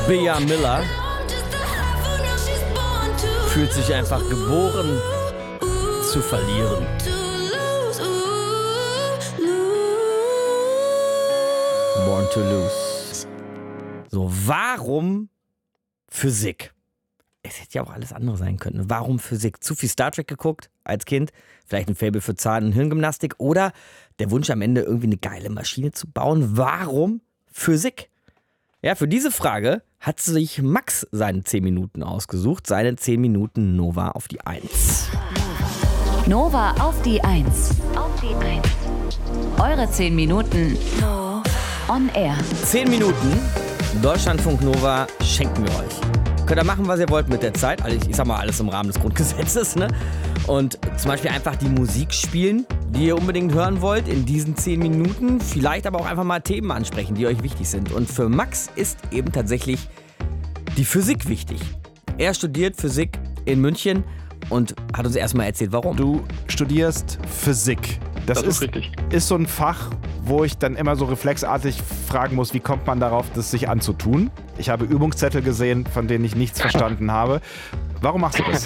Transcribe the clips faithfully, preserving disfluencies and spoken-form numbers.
Bea Miller fühlt sich einfach geboren zu verlieren. Born to lose. So, warum Physik? Es hätte ja auch alles andere sein können. Warum Physik? Zu viel Star Trek geguckt als Kind? Vielleicht ein Faible für Zahn- und Hirngymnastik? Oder der Wunsch am Ende irgendwie eine geile Maschine zu bauen? Warum Physik? Ja, für diese Frage hat sich Max seine zehn Minuten ausgesucht. Seine zehn Minuten Nova auf die eins. Nova auf die eins. Auf die eins. Eure zehn Minuten on air. zehn Minuten Deutschlandfunk Nova schenken wir euch. Könnt ihr machen, was ihr wollt mit der Zeit. Also ich, ich sag mal, alles im Rahmen des Grundgesetzes, ne? Und zum Beispiel einfach die Musik spielen, die ihr unbedingt hören wollt in diesen zehn Minuten. Vielleicht aber auch einfach mal Themen ansprechen, die euch wichtig sind. Und für Max ist eben tatsächlich die Physik wichtig. Er studiert Physik in München und hat uns erstmal erzählt, warum. Du studierst Physik. Das, das ist, ist richtig. Ist so ein Fach, wo ich dann immer so reflexartig fragen muss, wie kommt man darauf, das sich anzutun? Ich habe Übungszettel gesehen, von denen ich nichts verstanden habe. Warum machst du das?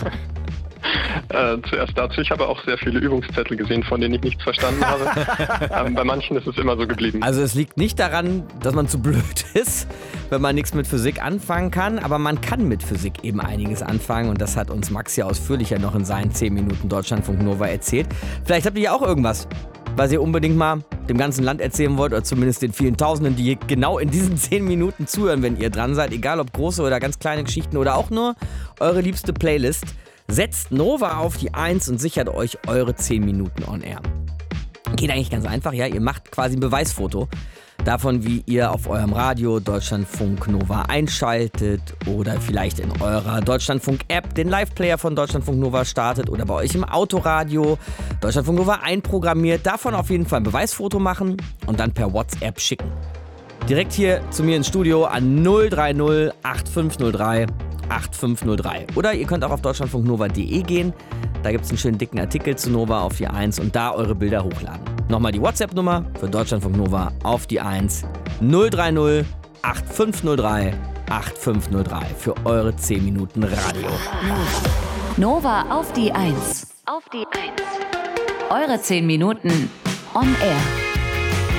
Äh, zuerst dazu, ich habe auch sehr viele Übungszettel gesehen, von denen ich nichts verstanden habe. ähm, bei manchen ist es immer so geblieben. Also es liegt nicht daran, dass man zu blöd ist, wenn man nichts mit Physik anfangen kann, aber man kann mit Physik eben einiges anfangen und das hat uns Max ja ausführlicher noch in seinen zehn Minuten Deutschlandfunk Nova erzählt. Vielleicht habt ihr ja auch irgendwas, was ihr unbedingt mal dem ganzen Land erzählen wollt oder zumindest den vielen Tausenden, die genau in diesen zehn Minuten zuhören, wenn ihr dran seid, egal ob große oder ganz kleine Geschichten oder auch nur eure liebste Playlist. Setzt Nova auf die eins und sichert euch eure zehn Minuten on air. Geht eigentlich ganz einfach, ja, ihr macht quasi ein Beweisfoto davon, wie ihr auf eurem Radio Deutschlandfunk Nova einschaltet oder vielleicht in eurer Deutschlandfunk-App den Live-Player von Deutschlandfunk Nova startet oder bei euch im Autoradio Deutschlandfunk Nova einprogrammiert. Davon auf jeden Fall ein Beweisfoto machen und dann per WhatsApp schicken. Direkt hier zu mir ins Studio an null drei null acht fünf null drei acht fünf null drei. Oder ihr könnt auch auf deutschlandfunknova punkt de gehen. Da gibt es einen schönen dicken Artikel zu Nova auf die eins und da eure Bilder hochladen. Nochmal die WhatsApp-Nummer für Deutschlandfunk Nova auf die eins. null drei null acht fünf null drei acht fünf null drei für eure zehn Minuten Radio. Nova auf die eins. Auf die eins. Eure zehn Minuten on air.